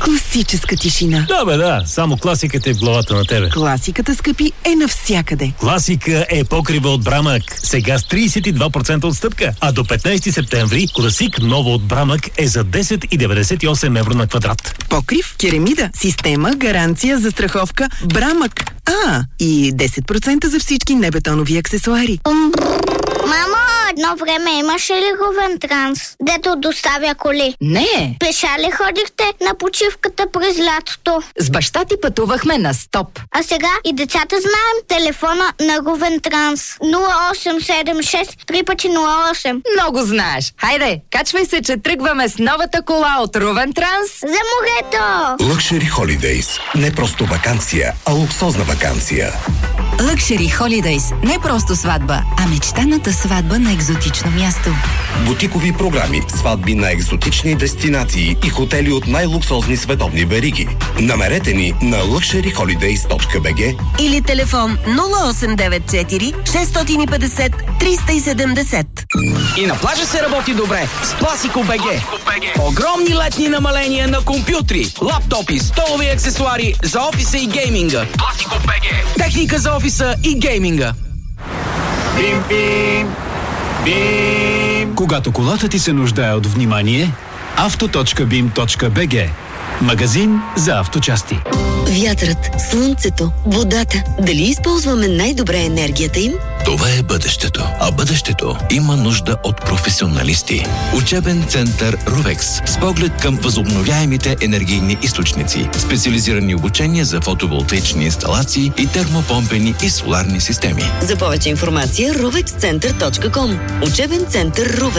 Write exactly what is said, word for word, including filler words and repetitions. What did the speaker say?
класическа тишина. Да, бе, да. Само класиката е в главата на тебе. Класиката, скъпи, е навсякъде. Класика е покрива от Брамък. Сега с тридесет и два процента отстъпка. А до петнайсети септември класик ново от Брамък е за десет и деветдесет и осем евро на квадрат. Покрив, керамида, система, гаранция, застраховка, Брамък. А, и десет процента за всички небетонови аксесуари. Мамо, едно време имаше ли Ровен Транс, дето доставя коли? Не. Пеша ли ходихте на почивката през лятото? С баща ти пътувахме на стоп. А сега и децата знаем телефона на Ровен Транс. нула осем седем шест три пъти нула осем. Много знаеш. Хайде, качвай се, че тръгваме с новата кола от Ровен Транс. За морето! Luxury Holidays. Не просто ваканция, а луксозна ваканция. Luxury Holidays. Не просто сватба, а мечтаната сватба на екзотично място. Бутикови програми, сватби на екзотични дестинации и хотели от най-луксозни световни вериги. Намерете ни на лъкшъри холидейс точка би джи или телефон нула осем девет четири шест пет пет триста и седемдесет. И на плажа се работи добре с Пласико БГ. Огромни летни намаления на компютри, лаптопи, столови аксесуари за офиса и гейминга. Пласико БГ. Техника за офиса и гейминга. Бим, бим, бим. Когато колата ти се нуждае от внимание, авто точка бим точка би джи. Магазин за авточасти. Вятърът, слънцето, водата. Дали използваме най-добре енергията им? Това е бъдещето. А бъдещето има нужда от професионалисти. Учебен център Рувекс с поглед към възобновяемите енергийни източници. Специализирани обучения за фотоволтаични инсталации и термопомпени и соларни системи. За повече информация рувекс център точка ком. Учебен център Рувекс.